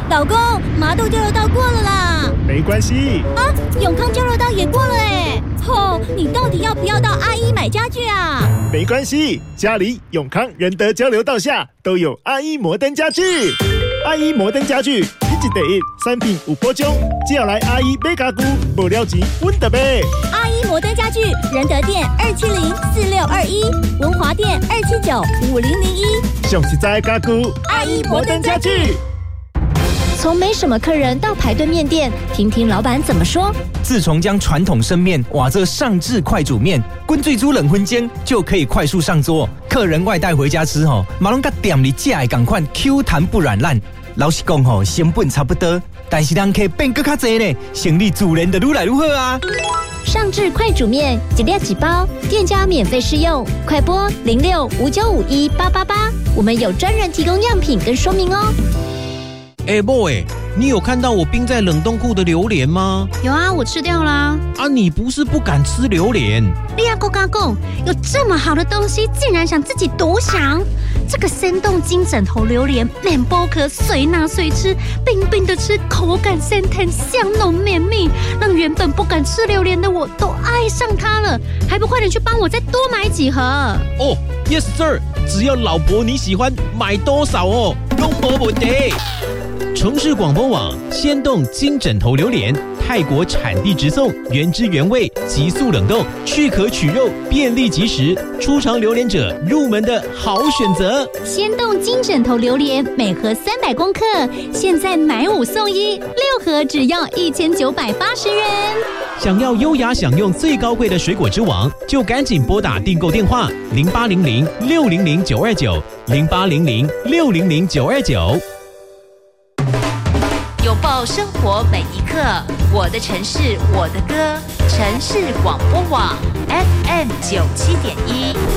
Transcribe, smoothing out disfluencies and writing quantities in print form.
老公，麻豆交流道过了啦。 没关系啊，永康交流道也过了哎。你到底要不要到阿一买家具啊？ 没关系，家里永康仁德交流道下都有阿一摩登家具。阿一摩登家具，一季第一，产品有保障，只要来阿一买家具，无了钱阮就买。 阿一摩登家具，仁德店2704621，文华店2795001。 上实在的家具， 阿一摩登家具。 从没什么客人到排队面店，听听老板怎么说。 自从将传统生面瓦这上至快煮面，滚最煮冷荤煎就可以快速上桌。客人外带回家吃马龙甲店里架的同款 Q 弹不软烂。老实讲成本差不多，但是人客变更较多呢，生意自然就愈来愈好啊。 上至快煮面，一粒几包，店家免费试用，快拨0659518888，我们有专人提供样品跟说明哦。 某你有看到我冰在冷冻库的榴莲吗？ 有啊，我吃掉啦。 你不是不敢吃榴莲？ 利亚哥嘎贡有这么好的东西，竟然想自己独享？这个生动金枕头榴莲，面包壳随拿随吃，冰冰的吃，口感鲜甜，香浓绵密，让原本不敢吃榴莲的我都爱上它了。还不快点去帮我再多买几盒 ？Yes sir， 只要老婆你喜欢，买多少都没问题。城市广播网鲜冻金枕头榴莲，泰国产地直送，原汁原味，急速冷冻，去壳取肉，便利即食，初尝榴莲者入门的好选择。 鲜冻金枕头榴莲每盒300公克，现在买5送1，6盒只要1980元。 想要优雅享用最高贵的水果之王，就赶紧拨打订购电话0800-600-929，0800-600-929。 拥抱生活每一刻，我的城市我的歌，城市广播网 FM 97.1。